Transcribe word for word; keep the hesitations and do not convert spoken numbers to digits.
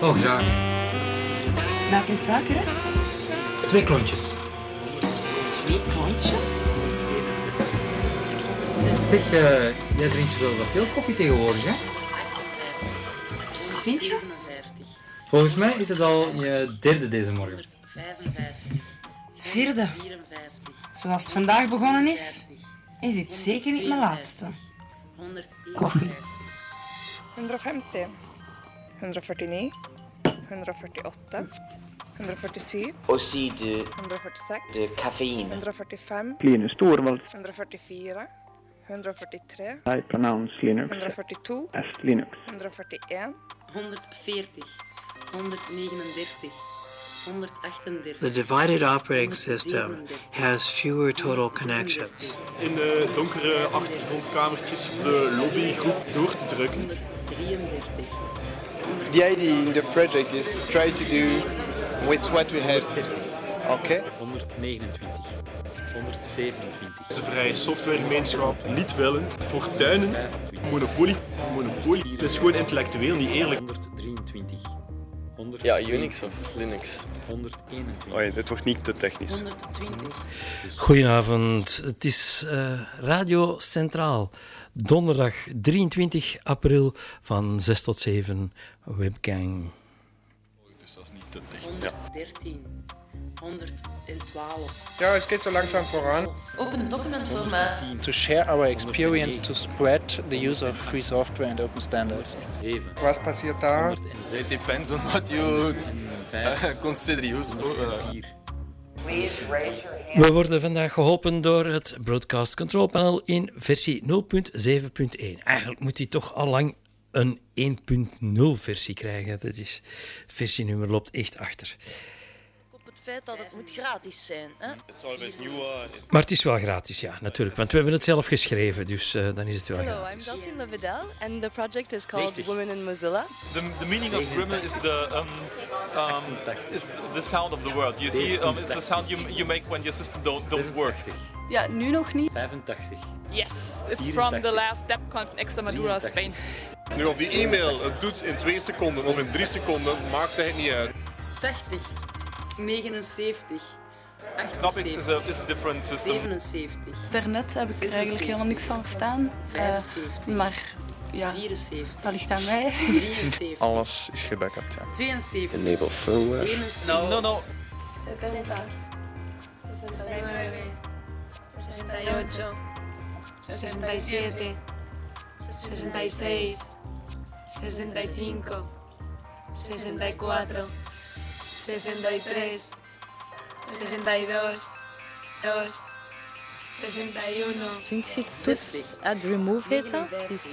Oh, graag. Melk en suiker, hè? Twee klontjes. Twee klontjes? Zeg, uh, jij drinkt wel wat veel koffie tegenwoordig, hè? Vind je? Volgens mij is het al je derde deze morgen. Vierde. Zoals het vandaag begonnen is, is dit zeker niet mijn laatste. Koffie. honderdvijftig, honderdvijftig-negen, honderdvijftig-åtta, honderdvijftig-zeven, Aussi de, honderdvijftig-zes, de cafeïne. honderdvijftig-vijf, Linus Torvalds. honderdvijftig-vier, honderdvijftig-tre, I pronounce Linux honderdvijftig-twee, as Linux. honderdvijftig-één, honderdveertig, honderdnegenendertig, honderdachtendertig. The divided operating system has fewer total connections. In de donkere achtergrondkamertjes op de lobbygroep door te drukken. honderddrieëndertig. The idea in the project is try to do with what we have. Okay? honderdnegenentwintig, honderdzevenentwintig. De vrije softwaregemeenschap niet willen. Fortuinen, monopolie, monopolie. Het is gewoon intellectueel niet eerlijk. honderddrieëntwintig. Ja, Unix of Linux. honderdeenentwintig. Oh ja, dit wordt niet te technisch. honderdtwintig. Goedenavond, het is uh, Radio Centraal. Donderdag drieëntwintig april van zes tot zeven, Webgang. Dus dat is niet te technisch. honderddertien, honderdtwaalf. Ja, het gaat zo langzaam vooraan. Open document formaat. To share our experience to spread the use of free software and open standards. Wat passiert daar? It depends on what you uh, consider useful. Uh. We worden vandaag geholpen door het Broadcast Control Panel in versie nul punt zeven punt één. Eigenlijk moet die toch al lang een één punt nul versie krijgen. Dat is, versienummer loopt echt achter. Op het feit dat het moet gratis zijn. Hè? Maar het is wel gratis, ja, natuurlijk. Want we hebben het zelf geschreven, dus uh, dan is het wel Hello, gratis. I'm Delphine Levedel and the project is called Women in Mozilla. The, the meaning of Gremlin is the um, um, is the sound of the world. You see, um, it's the sound you, you make when your system don't, don't work. Ja, nu nog niet. vijfentachtig. Yes, it's from the last DebConf in Extremadura, Spain. Nu of die e-mail het doet in twee seconden of in drie seconden, maakt het niet uit. tachtig, negenenzeventig, Graphics is a, is a different system. zevenenzeventig. Daarnet heb ik er eigenlijk helemaal niks van verstaan. vijfenzeventig. Uh, maar ja, vierenzeventig. dat ligt aan mij. drieënzeventig. Alles is gebackupt, ja. tweeënzeventig. Enable firmware. eenenzeventig. No, no, no. setenta, sesenta y ocho, sesenta y siete, sesenta y seis, sesenta y cinco, sesenta y cuatro, sesenta y tres, sesenta y dos, dos, sesenta y uno. Functie toets, add remove heet dat. Die is